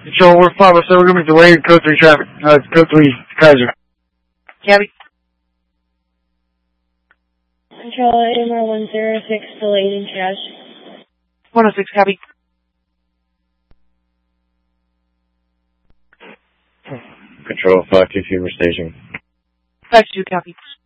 Control, we're 507, we're going to be delayed code 3 traffic. Code 3, Kaiser. Cabby. Control, AMR 106, delayed in cash. 106, copy. Control 522 Humor Station. 52, copy.